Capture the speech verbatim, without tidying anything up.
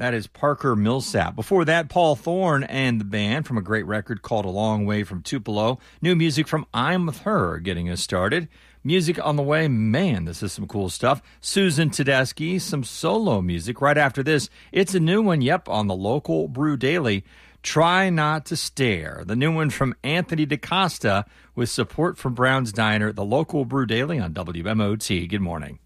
That is Parker Millsap. Before that, Paul Thorne and the band from a great record called A Long Way from Tupelo. New music from I'm With Her getting us started. Music on the way, man, this is some cool stuff. Susan Tedeschi, some solo music. Right after this, it's a new one, yep, on the Local Brew Daily. Try Not to Stare, the new one from Anthony DaCosta with support from Brown's Diner, the Local Brew Daily on W M O T. Good morning.